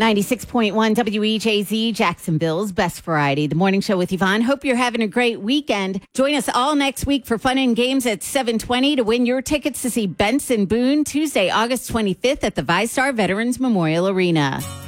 96.1 WEJZ, Jacksonville's best variety. The morning show with Yvonne. Hope you're having a great weekend. Join us all next week for fun and games at 7:20 to win your tickets to see Benson Boone Tuesday, August 25th at the VyStar Veterans Memorial Arena.